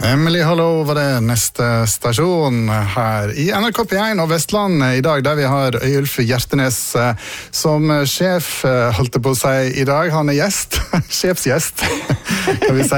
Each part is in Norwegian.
Emily, hallo, var det neste stasjon her i NRK P1 og Vestland i dag, der vi har Øyulf Hjertenes som sjef, holdt jeg på å si i dag. Han er gjest, sjefsgjest, kan vi si.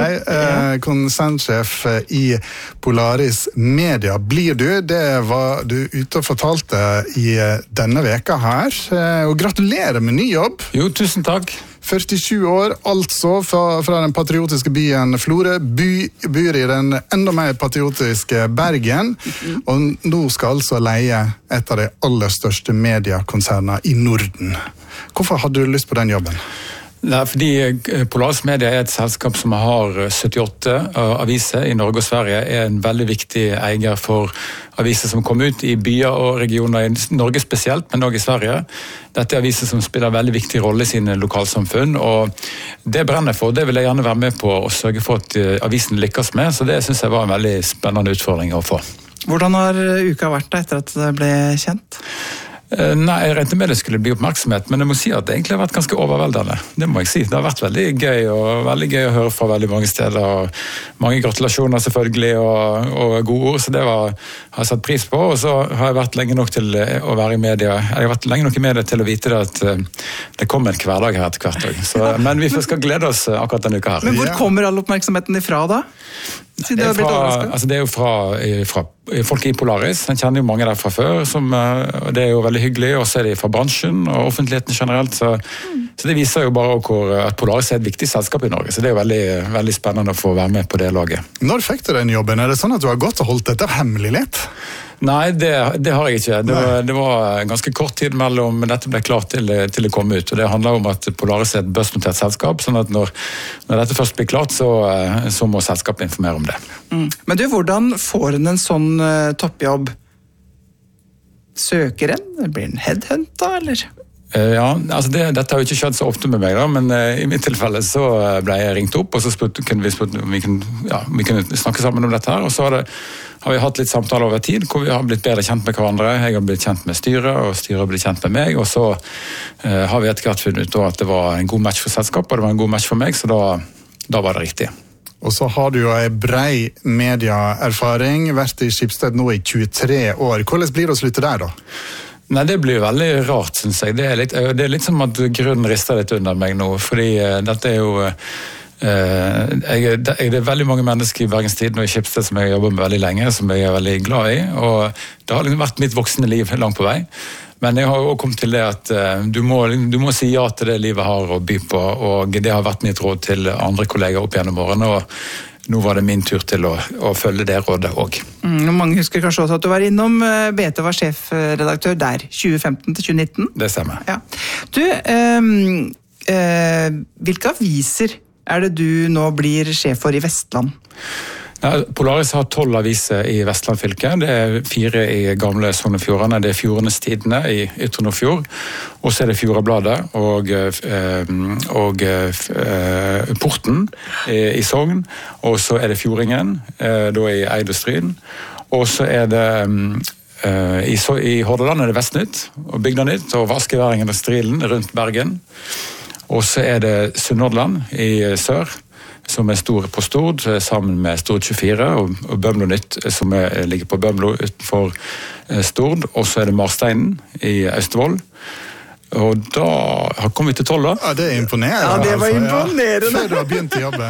Konsernsjef i Polaris Media blir du. Det var du ute og fortalte i denne veka her. Og gratulerer med ny jobb. Jo, tusen takk. 47 år, altså fra den patriotiske byen Florø, bor i den enda mer patriotiske Bergen, og nå skal altså leie et av de aller største mediekonsernene i Norden. Hvorfor hadde du lyst på den jobben? Nei, fordi Polaris Media er et selskap som har 78 aviser i Norge og Sverige, er en veldig viktig eier for aviser som kommer ut i byer og regioner i Norge spesielt, men også i Sverige. Dette er aviser som spiller en veldig viktig rolle i sine lokalsamfunn, og det brenner for, det vil jeg gjerne være med på å sørge for at avisen lykkes med, så det synes jeg var en veldig spennende utfordring å få. Hvordan har uka vært da etter at det ble kjent? Nei, jeg regnet med det skulle bli oppmerksomhet, men jeg må si at det egentlig har vært ganske overveldende. Det må jeg si. Det har vært veldig gøy å høre fra veldig mange steder. Og mange gratulasjoner selvfølgelig, og gode ord, så det har jeg satt pris på. Og så har jeg vært lenge nok til å være i media. Jeg har vært lenge nok i media til å vite at det kommer en hverdag her etter hvert dag. Men vi skal glede oss akkurat denne uka her. Men hvor kommer all oppmerksomheten ifra da? Det er jo fra folk i Polaris. Jeg kjenner jo mange der fra før, det er jo veldig hyggelig, og så er de fra bransjen og offentligheten generelt, så det viser jo bare at Polaris er et viktig selskap i Norge, så det er jo veldig, veldig spennende å få være med på det laget. Når fikk du den jobben? Er det sånn at du har gått og holdt dette hemmelig litt? Nei, det har jeg ikke. Det var ganske kort tid mellom dette ble klart til det kom ut, og det handler om at Polaris er et børsnotert selskap, sånn at når dette først blir klart, så må selskapet informere om det. Men du, hvordan får en sånn toppjobb? Søker en? Blir en headhunta, eller? Ja, altså dette har jo ikke skjedd så ofte med meg da, men i mitt tilfelle så ble jeg ringt opp, og så kunne vi spurt om vi kunne snakke sammen om dette her, og så har vi hatt litt samtaler over tid, hvor vi har blitt bedre kjent med hverandre. Jeg har blitt kjent med styret, og styret har blitt kjent med meg, og så har vi etter hvert funnet ut at det var en god match for selskapet, og det var en god match for meg, så da var det riktig. Og så har du jo en brei medieerfaring, vært i Schibsted nå i 23 år. Hvordan blir det å slutte der da? Nei, det blir veldig rart, synes jeg. Det er litt som at grunnen rister litt under meg nå, fordi dette er jo... det er veldig mange mennesker i Bergens Tidende og i Schibsted som jeg har jobbet med veldig lenge, som jeg er veldig glad i, og det har liksom vært mitt voksne liv langt på vei. Men jeg har også kommet til det at du må si ja til det livet har å by på, og det har vært mitt råd til andre kolleger opp gjennom årene, og nå var det min tur til å følge det rådet også. Mange husker kanskje også at du var innom BT, var sjefredaktør der, 2015 til 2019? Det stemmer. Ja. Du, hvilke aviser er det du nå blir sjef for i Vestland? Ja, Polaris har 12 aviser i Vestland fylke. Det er 4 i gamle Sogn og Fjordane. Det er Fjordenes Tidende i Ytre Nordfjord. Og så er det Fjordabladet og Porten i Sogn. Og så er det Fjordingen, da i Eid og Stryn. Og så er det i Hordaland er det Vestnytt og Bygdanytt og Vaskeværingen og Strilen rundt Bergen. Og så er det Sunnhordland i sør, som er stor på Stord, sammen med Stord 24, og Bømlo Nytt, som ligger på Bømlo utenfor Stord. Og så er det Marsteinen i Austevoll. Og da kommer vi til 12 da. Ja, det er imponerende. Ja, det var imponerende. Før du har begynt å jobbe.